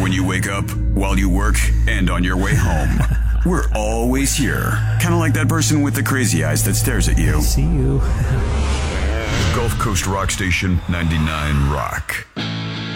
When you wake up, while you work, and on your way home. We're always here. Kind of like that person with the crazy eyes that stares at you. See you. Gulf Coast Rock Station 99 Rock.